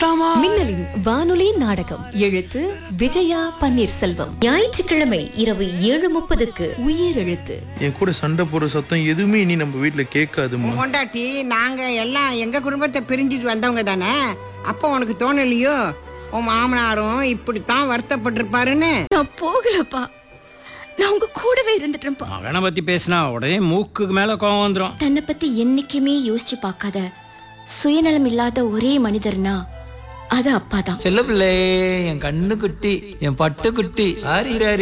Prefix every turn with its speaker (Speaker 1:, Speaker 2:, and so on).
Speaker 1: மின்னலின் வானொலி நாடகம் எழுத்து விஜயா பன்னீர்செல்வம். ஞாயிற்றுக்கிழமை இரவு 7:30க்கு உயிர் எழுத்து.
Speaker 2: என் கூட சண்டை போடுற சத்தம் எதுவுமே இனி நம்ம வீட்டுல கேட்காதுமா.
Speaker 3: கொண்டாட்டி நாங்க எல்லாம் எங்க குடும்பத்தை பிரிஞ்சிட்டு வந்தவங்க தானே. அப்போ உனக்கு தோணலையோ உன் மாமனாரும் இப்படித்தான் வருத்தப்பட்டிருப்பாருன்னு?
Speaker 4: நான் போகலப்பா, நான் உங்க கூடவே இருந்துட்டேன்ப்பா.
Speaker 5: மகனை பத்தி பேசினா உடனே மூக்குக்கு மேல கோவம் வந்துடும்.
Speaker 4: தன்னை பத்தி என்னைக்குமே யோசிச்சு பார்க்காத சுயநலம் இல்லாத ஒரே மனிதர்னா அது அப்பாதான்.
Speaker 6: செல்ல பிள்ளை, என் கண்ணு குட்டி, என் பட்டு குட்டி, ஆரிராரி.